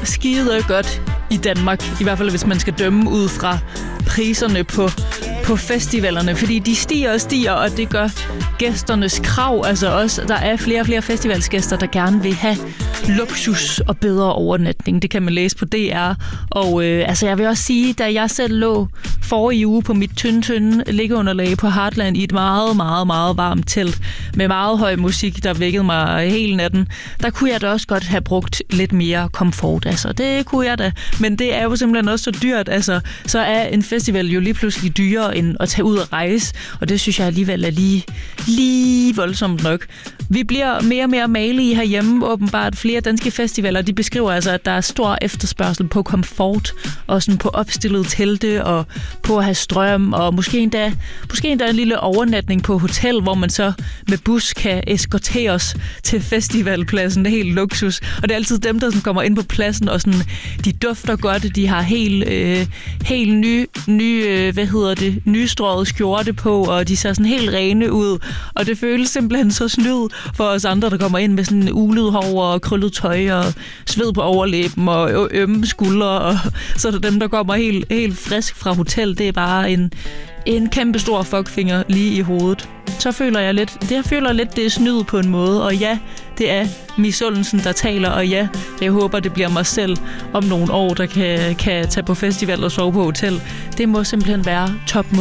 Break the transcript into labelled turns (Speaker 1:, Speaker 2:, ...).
Speaker 1: skide godt i Danmark. I hvert fald, hvis man skal dømme ud fra priserne på festivalerne, fordi de stiger og stiger, og det gør gæsternes krav. Altså også, der er flere og flere festivalsgæster, der gerne vil have luksus og bedre overnatning. Det kan man læse på DR. Og jeg vil også sige, da jeg selv lå forrige uge på mit tynde liggeunderlag på Heartland i et meget, meget, meget varmt telt med meget høj musik, der vækkede mig hele natten, der kunne jeg da også godt have brugt lidt mere komfort. Altså, det kunne jeg da. Men det er jo simpelthen også så dyrt. Altså, så er en festival jo lige pludselig dyrere end at tage ud og rejse, og det synes jeg alligevel er lige voldsomt nok. Vi bliver mere og mere malige herhjemme, åbenbart. Flere danske festivaler, de beskriver altså, at der er stor efterspørgsel på komfort, og sådan på opstillede telte, og på at have strøm, og måske endda en lille overnatning på hotel, hvor man så med bus kan eskorteres til festivalpladsen. Det er helt luksus. Og det er altid dem, der sådan kommer ind på pladsen, og sådan, de dufter godt, de har helt nystrøget skjorte på, og de ser sådan helt rene ud. Og det føles simpelthen så snyd for os andre, der kommer ind med sådan ulet hår og krøllet tøj og sved på overlæben og ømme skuldre. Og så er der dem, der kommer helt frisk fra hotel. Det er bare en kæmpe stor fuckfinger lige i hovedet. Så føler jeg lidt, det er snyd på en måde. Og ja, det er misundelsen, der taler. Og ja, jeg håber, det bliver mig selv om nogle år, der kan tage på festival og sove på hotel. Det må simpelthen være top